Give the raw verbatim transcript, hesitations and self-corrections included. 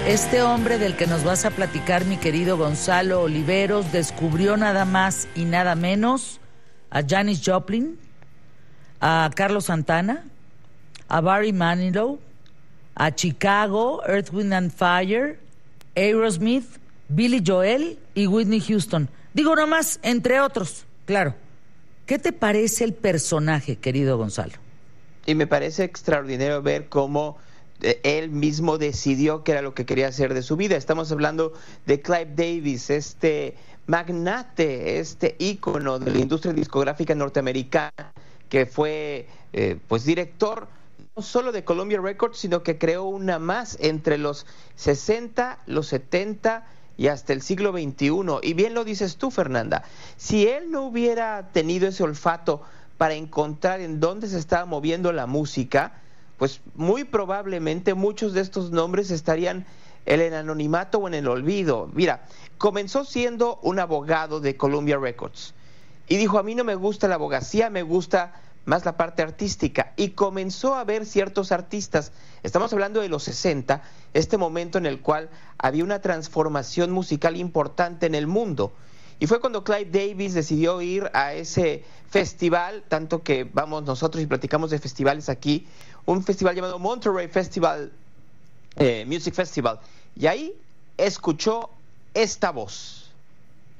Este hombre del que nos vas a platicar, mi querido Gonzalo Oliveros, descubrió nada más y nada menos a Janis Joplin, a Carlos Santana, a Barry Manilow, a Chicago, Earth, Wind and Fire, Aerosmith, Billy Joel y Whitney Houston. Digo nomás, entre otros, claro. ¿Qué te parece el personaje, querido Gonzalo? Y me parece extraordinario ver cómo él mismo decidió qué era lo que quería hacer de su vida. Estamos hablando de Clive Davis, este magnate, este ícono de la industria discográfica norteamericana, que fue eh, pues director no solo de Columbia Records, sino que creó una más entre los sesenta, los setenta y hasta el siglo veintiuno. Y bien lo dices tú, Fernanda, si él no hubiera tenido ese olfato para encontrar en dónde se estaba moviendo la música, pues muy probablemente muchos de estos nombres estarían en el anonimato o en el olvido. Mira, comenzó siendo un abogado de Columbia Records y dijo, a mí no me gusta la abogacía, me gusta más la parte artística, y comenzó a ver ciertos artistas. Estamos hablando de los sesenta, este momento en el cual había una transformación musical importante en el mundo. Y fue cuando Clive Davis decidió ir a ese festival, tanto que vamos nosotros y platicamos de festivales aquí, un festival llamado Monterey Festival, eh, Music Festival, y ahí escuchó esta voz.